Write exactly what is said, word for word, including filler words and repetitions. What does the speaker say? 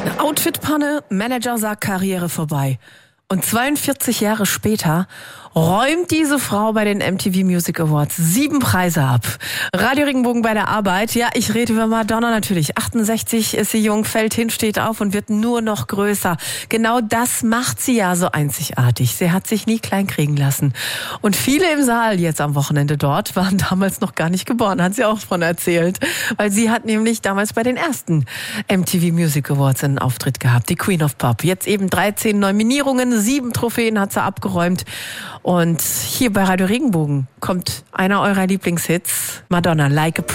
Outfit-Panne, Manager sagt Karriere vorbei. Und zweiundvierzig Jahre später räumt diese Frau bei den M T V Music Awards sieben Preise ab. Radio Regenbogen bei der Arbeit. Ja, ich rede über Madonna natürlich. achtundsechzig ist sie jung, fällt hin, steht auf und wird nur noch größer. Genau das macht sie ja so einzigartig. Sie hat sich nie klein kriegen lassen. Und viele im Saal jetzt am Wochenende dort waren damals noch gar nicht geboren, hat sie auch von erzählt. Weil sie hat nämlich damals bei den ersten M T V Music Awards einen Auftritt gehabt. Die Queen of Pop. Jetzt eben dreizehn Nominierungen, sieben Trophäen hat sie abgeräumt. Und hier bei Radio Regenbogen kommt einer eurer Lieblingshits, Madonna, Like a Prayer.